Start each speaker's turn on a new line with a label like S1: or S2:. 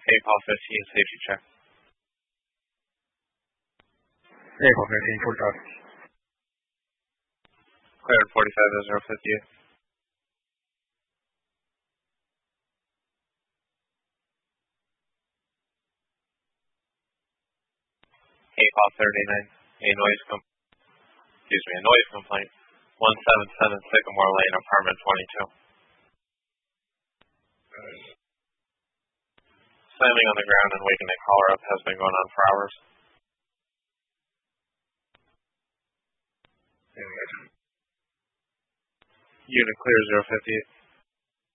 S1: Paul 15, safety check.
S2: Paul 15, 45.
S1: Cleared 45-058. Paul 39, a noise complaint. 177 Sycamore Lane, apartment 22. Slamming on the ground and waking a caller up has been going on for hours. Unit clear 058.